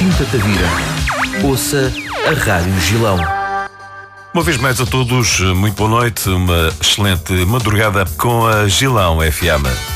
Sinta-te a vida. Ouça a Rádio Gilão. Uma vez mais a todos, muito boa noite, uma excelente madrugada com a Gilão FM.